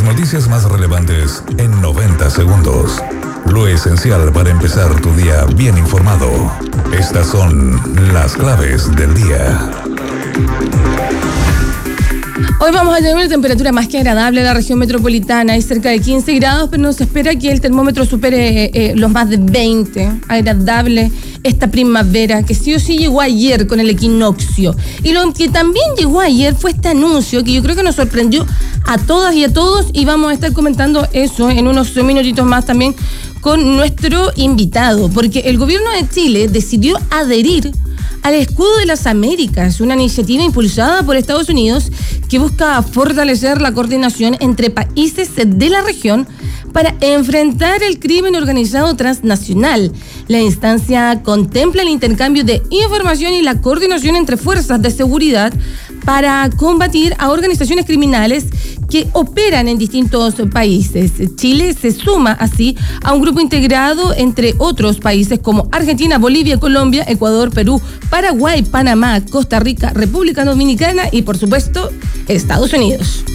noticias más relevantes en 90 segundos. Lo esencial para empezar tu día bien informado. Estas son las claves del día. Hoy vamos a tener una temperatura más que agradable en la región metropolitana. Hay cerca de 15 grados, pero no se espera que el termómetro supere los más de 20. Agradable esta primavera, que sí o sí llegó ayer con el equinoccio. Y lo que también llegó ayer fue este anuncio que yo creo que nos sorprendió a todas y a todos, y vamos a estar comentando eso en unos minutitos más también con nuestro invitado, porque el gobierno de Chile decidió adherir al Escudo de las Américas, una iniciativa impulsada por Estados Unidos que busca fortalecer la coordinación entre países de la región para enfrentar el crimen organizado transnacional. La instancia contempla el intercambio de información y la coordinación entre fuerzas de seguridad para combatir a organizaciones criminales que operan en distintos países. Chile se suma así a un grupo integrado entre otros países como Argentina, Bolivia, Colombia, Ecuador, Perú, Paraguay, Panamá, Costa Rica, República Dominicana y, por supuesto, Estados Unidos.